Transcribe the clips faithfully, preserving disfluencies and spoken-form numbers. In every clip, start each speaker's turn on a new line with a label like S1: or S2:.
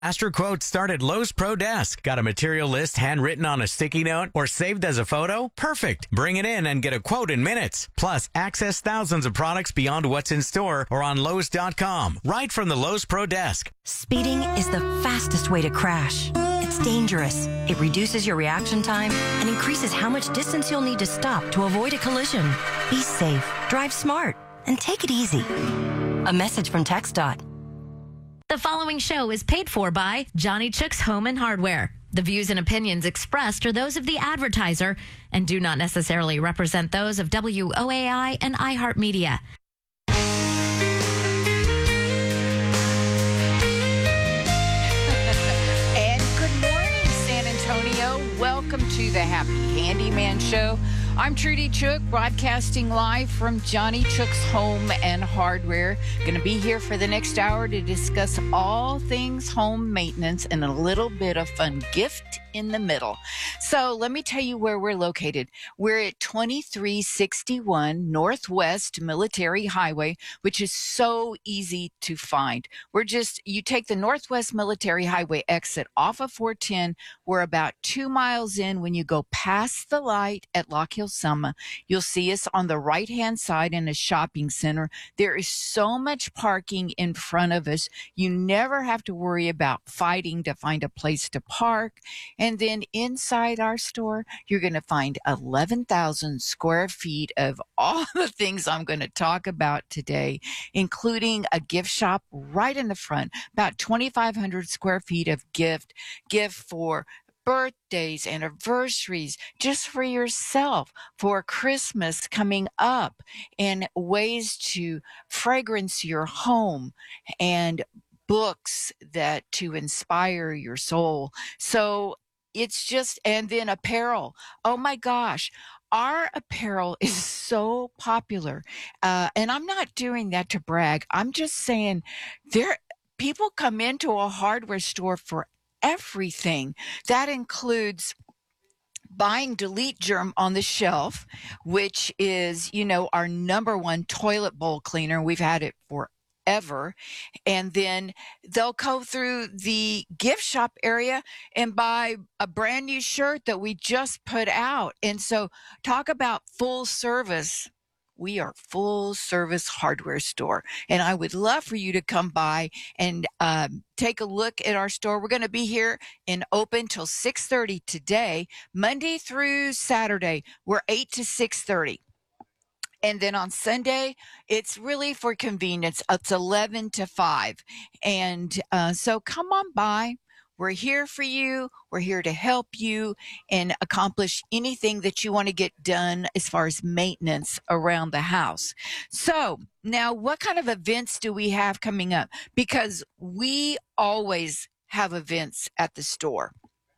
S1: AstroQuote started Lowe's Pro Desk. Got a material list handwritten on a sticky note or saved as a photo? Perfect. Bring it in and get a quote in minutes. Plus, access thousands of products beyond what's in store or on Lowe's dot com, right from the Lowe's Pro Desk.
S2: Speeding is the fastest way to crash. It's dangerous. It reduces your reaction time and increases how much distance you'll need to stop to avoid a collision. Be safe, drive smart, and take it easy. A message from TxDOT.
S3: The following show is paid for by Johnny Chook's Home and Hardware. The views and opinions expressed are those of the advertiser and do not necessarily represent those of W O A I and iHeartMedia.
S4: And good morning, San Antonio. Welcome to the Happy Handyman Show. I'm Trudy Chook, broadcasting live from Johnny Chook's Home and Hardware. Going to be here for the next hour to discuss all things home maintenance and a little bit of fun gift in the middle. So let me tell you where we're located. We're at twenty-three sixty-one Northwest Military Highway, which is so easy to find. We're just, you take the Northwest Military Highway exit off of four ten. We're about two miles in. When you go past the light at Lock Hill Summer, you'll see us on the right-hand side in a shopping center. There is so much parking in front of us. You never have to worry about fighting to find a place to park. And then inside our store, you're going to find eleven thousand square feet of all the things I'm going to talk about today, including a gift shop right in the front, about twenty-five hundred square feet of gift, gift for birthdays, anniversaries, just for yourself, for Christmas coming up, and ways to fragrance your home, and books that to inspire your soul. So it's just, and then apparel. Oh my gosh. Our apparel is so popular. Uh, and I'm not doing that to brag. I'm just saying there, people come into a hardware store for everything. That includes buying Delete Germ on the shelf, which is, you know, our number one toilet bowl cleaner. We've had it for ever. And then they'll go through the gift shop area and buy a brand new shirt that we just put out. And so talk about full service. We are full service hardware store. And I would love for you to come by and um, take a look at our store. We're going to be here and open till six thirty today, Monday through Saturday. We're eight to six thirty. And then on Sunday, it's really for convenience. It's eleven to five. And uh, so come on by. We're here for you. We're here to help you and accomplish anything that you want to get done as far as maintenance around the house. So now what kind of events do we have coming up? Because we always have events at the store.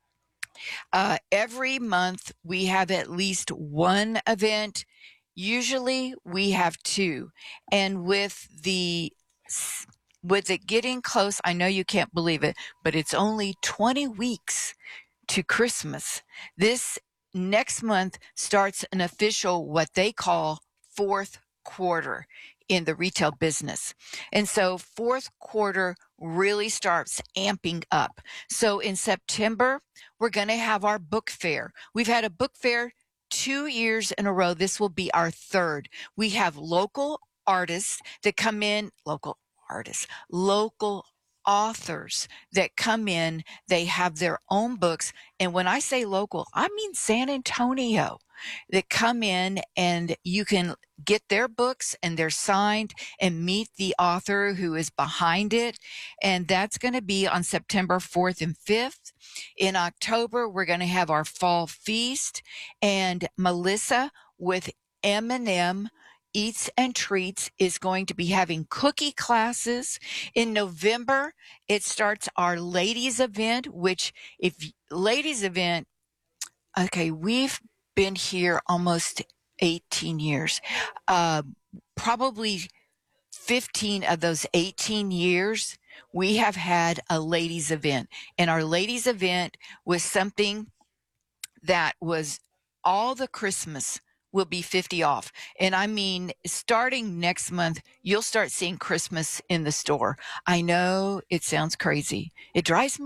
S4: Uh, every month we have at least one event. Usually we have two. And with the with it getting close, I know you can't believe it, but it's only twenty weeks to Christmas. This next month starts an official, what they call fourth quarter in the retail business. And so fourth quarter really starts amping up. So in September, we're going to have our book fair. We've had a book fair two years in a row. This will be our third. We have local artists that come in, local artists, local authors that come in. They have their own books. And when I say local, I mean San Antonio, that come in and you can get their books and they're signed and meet the author who is behind it. And that's going to be on September fourth and fifth. In October, we're going to have our fall feast, and Melissa with M and M Eats and Treats is going to be having cookie classes. In November, it starts our ladies event, which if ladies event, okay, we've been here almost eighteen years. Uh, probably fifteen of those eighteen years, we have had a ladies event. And our ladies event was something that was all the Christmas will be fifty off. And I mean, starting next month, you'll start seeing Christmas in the store. I know it sounds crazy. It drives me